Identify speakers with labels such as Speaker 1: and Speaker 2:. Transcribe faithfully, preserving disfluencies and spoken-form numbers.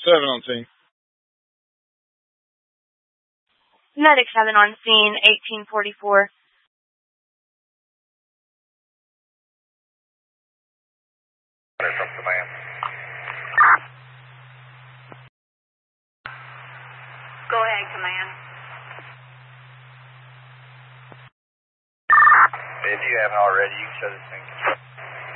Speaker 1: seven on scene.
Speaker 2: Medic seven on scene, eighteen forty-four.
Speaker 3: From command.
Speaker 4: Go ahead, command.
Speaker 3: If you haven't already, you can shut this thing.